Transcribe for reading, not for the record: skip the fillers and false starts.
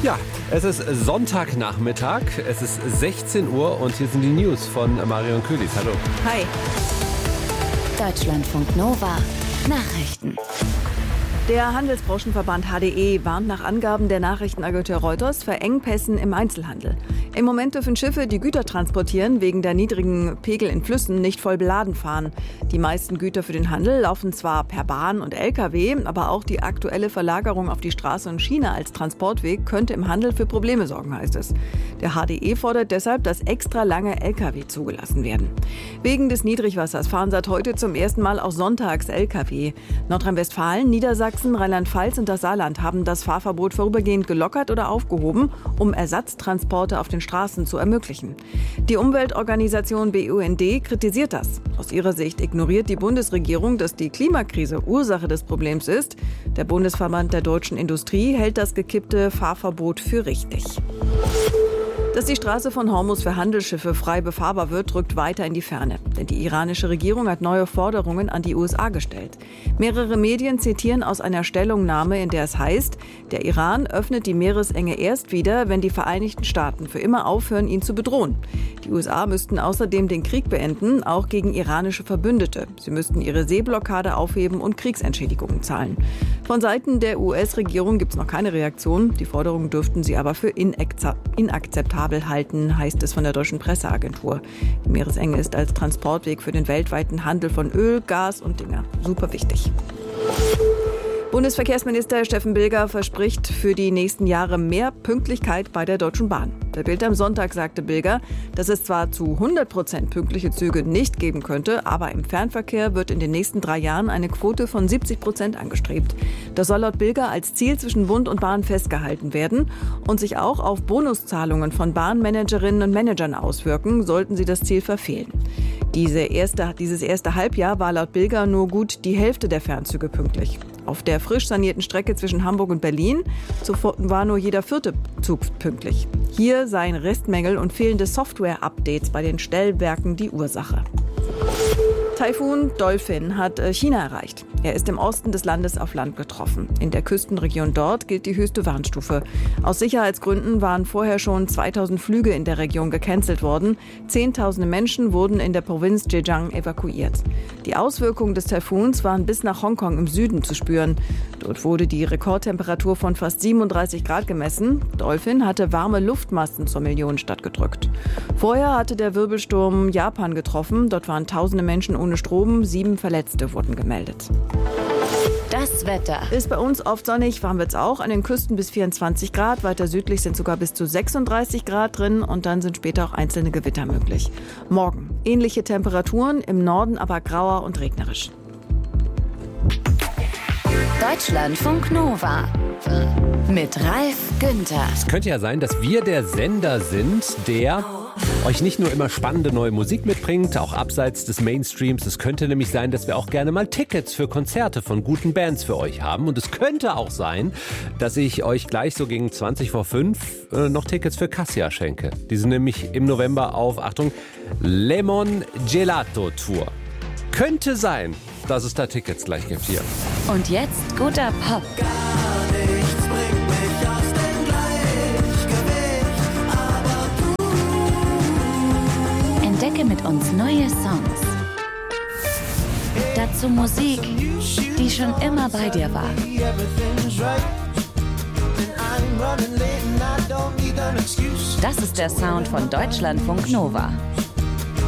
Ja, es ist Sonntagnachmittag, es ist 16 Uhr und hier sind die News von Marion Kühlis. Hallo. Hi. Deutschlandfunk Nova Nachrichten. Der Handelsbranchenverband HDE warnt nach Angaben der Nachrichtenagentur Reuters vor Engpässen im Einzelhandel. Im Moment dürfen Schiffe, die Güter transportieren, wegen der niedrigen Pegel in Flüssen nicht voll beladen fahren. Die meisten Güter für den Handel laufen zwar per Bahn und Lkw, aber auch die aktuelle Verlagerung auf die Straße und Schiene als Transportweg könnte im Handel für Probleme sorgen, heißt es. Der HDE fordert deshalb, dass extra lange Lkw zugelassen werden. Wegen des Niedrigwassers fahren seit heute zum ersten Mal auch sonntags Lkw. Nordrhein-Westfalen, Niedersachsen, Rheinland-Pfalz und das Saarland haben das Fahrverbot vorübergehend gelockert oder aufgehoben, um Ersatztransporte auf den Straßen zu ermöglichen. Die Umweltorganisation BUND kritisiert das. Aus ihrer Sicht ignoriert die Bundesregierung, dass die Klimakrise Ursache des Problems ist. Der Bundesverband der deutschen Industrie hält das gekippte Fahrverbot für richtig. Dass die Straße von Hormuz für Handelsschiffe frei befahrbar wird, rückt weiter in die Ferne. Denn die iranische Regierung hat neue Forderungen an die USA gestellt. Mehrere Medien zitieren aus einer Stellungnahme, in der es heißt, der Iran öffnet die Meeresenge erst wieder, wenn die Vereinigten Staaten für immer aufhören, ihn zu bedrohen. Die USA müssten außerdem den Krieg beenden, auch gegen iranische Verbündete. Sie müssten ihre Seeblockade aufheben und Kriegsentschädigungen zahlen. Von Seiten der US-Regierung gibt es noch keine Reaktion. Die Forderungen dürften sie aber für inakzeptabel halten, heißt es von der deutschen Presseagentur. Die Meeresenge ist als Transportweg für den weltweiten Handel von Öl, Gas und Dünger super wichtig. Bundesverkehrsminister Steffen Bilger verspricht für die nächsten Jahre mehr Pünktlichkeit bei der Deutschen Bahn. Der Bild am Sonntag sagte Bilger, dass es zwar zu 100% pünktliche Züge nicht geben könnte, aber im Fernverkehr wird in den nächsten 3 Jahren eine Quote von 70% angestrebt. Das soll laut Bilger als Ziel zwischen Bund und Bahn festgehalten werden und sich auch auf Bonuszahlungen von Bahnmanagerinnen und Managern auswirken, sollten sie das Ziel verfehlen. Dieses erste Halbjahr war laut Bilger nur gut die Hälfte der Fernzüge pünktlich. Auf der frisch sanierten Strecke zwischen Hamburg und Berlin war nur jeder 4. Zug pünktlich. Hier seien Restmängel und fehlende Software-Updates bei den Stellwerken die Ursache. Taifun Dolphin hat China erreicht. Er ist im Osten des Landes auf Land getroffen. In der Küstenregion dort gilt die höchste Warnstufe. Aus Sicherheitsgründen waren vorher schon 2000 Flüge in der Region gecancelt worden. Zehntausende Menschen wurden in der Provinz Zhejiang evakuiert. Die Auswirkungen des Taifuns waren bis nach Hongkong im Süden zu spüren. Dort wurde die Rekordtemperatur von fast 37 Grad gemessen. Dolphin hatte warme Luftmassen zur Millionenstadt gedrückt. Vorher hatte der Wirbelsturm Japan getroffen. Dort waren tausende Menschen ohne Strom, 7 Verletzte wurden gemeldet. Das Wetter. Ist bei uns oft sonnig, warm wird's auch. An den Küsten bis 24 Grad, weiter südlich sind sogar bis zu 36 Grad drin und dann sind später auch einzelne Gewitter möglich. Morgen ähnliche Temperaturen, im Norden aber grauer und regnerisch. Deutschlandfunk Nova mit Ralf Günther. Es könnte ja sein, dass wir der Sender sind, der euch nicht nur immer spannende neue Musik mitbringt, auch abseits des Mainstreams. Es könnte nämlich sein, dass wir auch gerne mal Tickets für Konzerte von guten Bands für euch haben. Und es könnte auch sein, dass ich euch gleich so gegen 20 vor 5 noch Tickets für Cassia schenke. Die sind nämlich im November auf, Achtung, Lemon Gelato Tour. Könnte sein, dass es da Tickets gleich gibt hier. Und jetzt guter Pop. Entdecke mit uns neue Songs. Dazu Musik, die schon immer bei dir war. Das ist der Sound von Deutschlandfunk Nova.